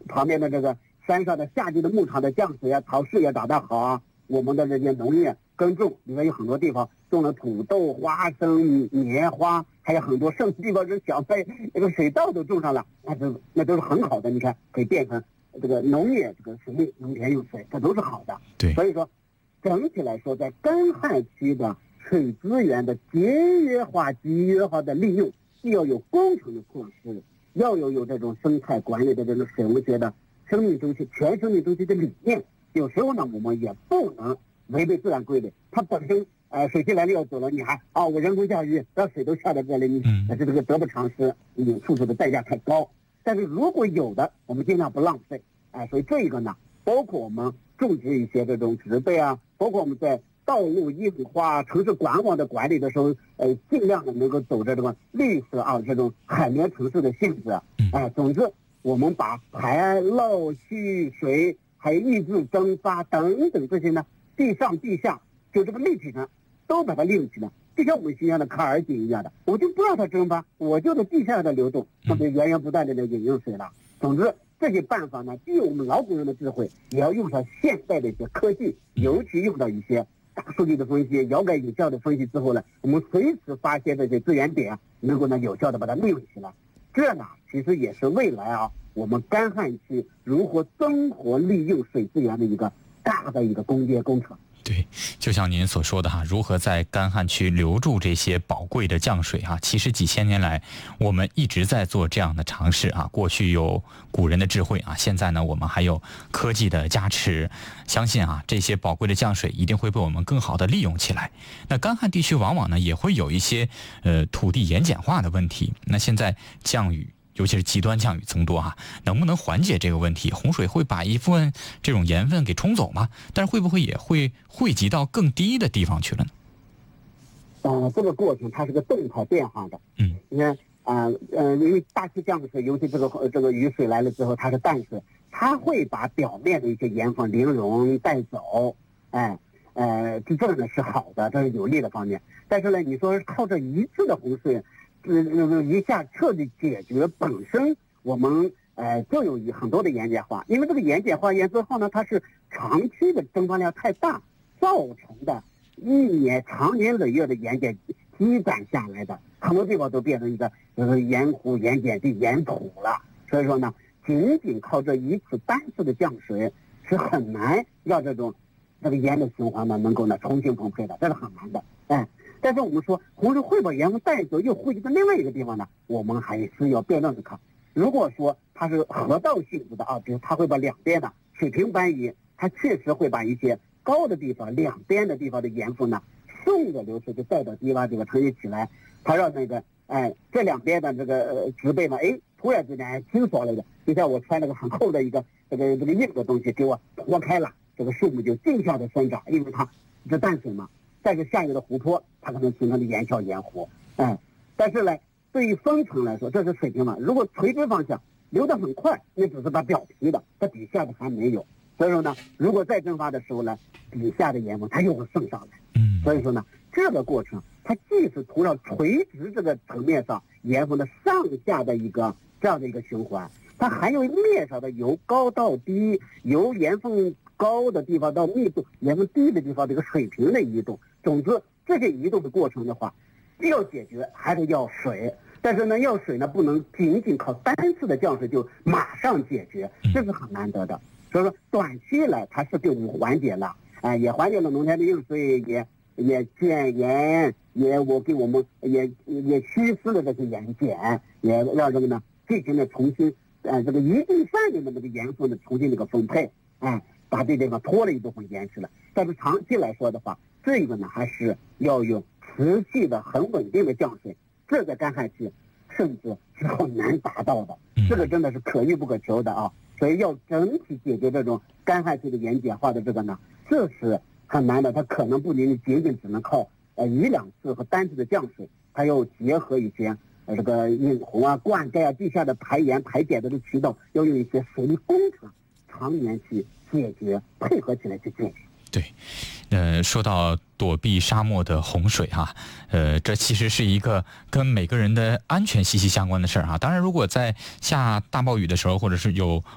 旁边的这个山上的夏季的牧场的降水啊，草势也长得好啊，我们的这些农业耕种，里面有很多地方种了土豆、花生、棉花，还有很多甚至地方是小麦，那个水稻都种上了，那都是很好的。你看，可以变成这个农业这个水利，农田用水，这都是好的。 对， 所以说整体来说，在干旱期的水资源的节约化、集约化的利用，既要有工程的措施，要有这种生态管理的这种水文学的生命周期、全生命周期的理念。有时候呢，我们也不能违背自然规律。它本身水汽来了要走了，你还我人工降雨，让水都下到这里，你这个得不偿失，你付出的代价太高。但是如果有的，我们尽量不浪费。所以这个呢，包括我们种植一些这种植被啊，包括我们在道路硬化、城市管网的管理的时候，尽量的能够走着这个绿色这种海绵城市的性质。总之，我们把排漏、蓄水，还有抑制蒸发等等这些呢，地上地下就这个立体呢，都把它利用起来，就像我们形象的卡尔井一样的，我就不让它蒸发，我就在地下的流动，那么源源不断的引用水了。总之，这些办法呢，既有我们老古人的智慧，也要用上现代的一些科技，尤其用到一些大数据的分析、遥感有效的分析之后呢，我们随时发现这些资源点，能够呢有效的把它利用起来。这呢，其实也是未来我们干旱期如何增活利用水资源的一个大的一个工业工程。 对，就像您所说的如何在干旱区留住这些宝贵的降水其实几千年来我们一直在做这样的尝试过去有古人的智慧现在呢我们还有科技的加持，相信这些宝贵的降水一定会被我们更好的利用起来。那干旱地区往往呢也会有一些土地盐碱化的问题，那现在降雨尤其是极端降雨增多能不能缓解这个问题？洪水会把一部分这种盐分给冲走吗？但是会不会也会汇集到更低的地方去了呢？ 这个过程它是个动态变化的。你看因为大气降水，尤其这个雨水来了之后，它是淡水，它会把表面的一些盐分零溶带走。这个呢是好的，这是有利的方面。但是呢，你说靠这一次的洪水一下彻底解决，本身我们就有很多的盐碱化，因为这个盐碱化盐之后呢，它是长期的蒸发量太大造成的，长年累月的盐碱积攒下来的，很多地方都变成一个盐湖、盐碱地、盐土了。所以说呢，仅仅靠这一次单次的降水是很难让这个盐的循环呢能够呢重新分配的，这是很难的。但是我们说洪水会把盐分带走，又汇集到另外一个地方呢，我们还是要辩证的看。如果说它是河道性质的比如它会把两边的水平搬移，它确实会把一些高的地方、两边的地方的盐分呢顺着流水就带到低洼地方沉积起来，它让这两边的这个植被呢，突然之间清爽了的，就像我穿那个很厚的一个这个硬的东西给我脱开了，这个树木就尽效的生长，因为它是淡水嘛。但是下游的湖泊，它可能形成的盐桥、盐湖，但是呢，对于分层来说，这是水平嘛。如果垂直方向流得很快，那只是把表皮的，它底下的还没有。所以说呢，如果再蒸发的时候呢，底下的盐分它又会渗上来。所以说呢，这个过程它既是土壤垂直这个层面上盐分的上下的一个这样的一个循环，它还有面上的由高到低，由盐分高的地方到密度盐分低的地方这个水平的移动。总之，这些移动的过程的话，要解决还得要水，但是呢，要水呢不能仅仅靠单次的降水就马上解决，这是很难得的。所以说，短期来它是给我们缓解了，也缓解了农田的用水，也减盐，也给我们也稀释了这些盐碱，也让这个呢进行了重新这个一定范围的这个盐分的重新这个分配，把这地方拖了一部分盐去了。但是长期来说的话，这个呢还是要有持续的很稳定的降水，这个干旱期甚至是很难达到的，这个真的是可遇不可求的所以要整体解决这种干旱期的盐碱化的这个呢，这是很难的。它可能不仅仅只能靠一两次和单次的降水，它要结合一些这个引洪灌溉地下的排盐排碱的渠道，要用一些水利工程长年去解决，配合起来去解决。 对，说到躲避沙漠的洪水这其实是一个跟每个人的安全息息相关的事儿当然，如果在下大暴雨的时候，或者是有